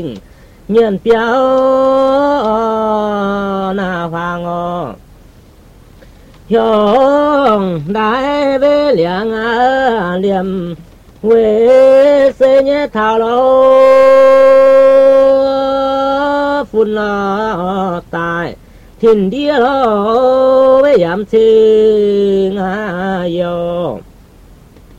nhận biểu na hoàng ngô hiong đại về liang liềm quê xây nhé thảo lâu phun lo tại thiên địa lo với giảm sinh yo